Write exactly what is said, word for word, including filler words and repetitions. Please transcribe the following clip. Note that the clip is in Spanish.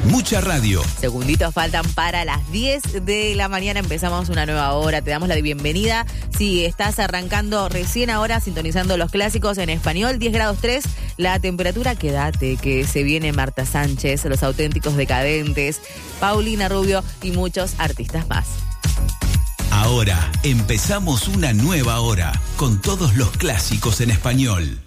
Mucha radio. Segunditos faltan para las diez de la mañana. Empezamos una nueva hora. Te damos la bienvenida. Si estás arrancando recién ahora, sintonizando los clásicos en español, diez grados tres. La temperatura, quédate, que se viene Marta Sánchez, Los Auténticos Decadentes, Paulina Rubio y muchos artistas más. Ahora empezamos una nueva hora con todos los clásicos en español.